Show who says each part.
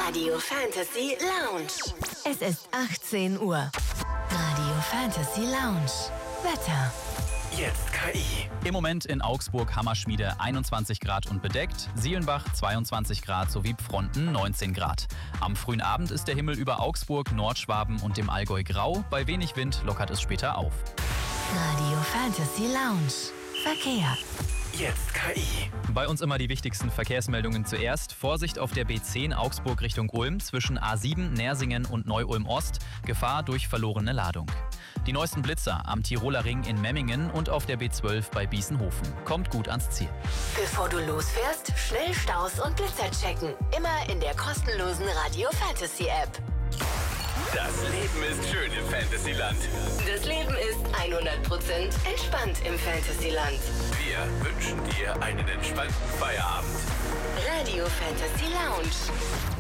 Speaker 1: Radio Fantasy Lounge.
Speaker 2: Es ist 18 Uhr. Radio Fantasy Lounge. Wetter.
Speaker 3: Jetzt KI.
Speaker 4: Im Moment in Augsburg Hammerschmiede 21 Grad und bedeckt, Sielenbach 22 Grad sowie Pfronten 19 Grad. Am frühen Abend ist der Himmel über Augsburg, Nordschwaben und dem Allgäu grau, bei wenig Wind lockert es später auf.
Speaker 2: Radio Fantasy Lounge. Verkehr.
Speaker 3: Jetzt KI.
Speaker 4: Bei uns immer die wichtigsten Verkehrsmeldungen zuerst. Vorsicht auf der B10 Augsburg Richtung Ulm zwischen A7 Nersingen und Neu-Ulm Ost. Gefahr durch verlorene Ladung. Die neuesten Blitzer am Tiroler Ring in Memmingen und auf der B12 bei Biesenhofen. Kommt gut ans Ziel.
Speaker 1: Bevor du losfährst, schnell Staus und Blitzer checken. Immer in der kostenlosen Radio Fantasy App.
Speaker 3: Das Leben ist schön im Fantasyland.
Speaker 1: Das Leben ist 100% entspannt im Fantasyland.
Speaker 3: Wir wünschen dir einen entspannten Feierabend.
Speaker 1: Radio Fantasy Lounge.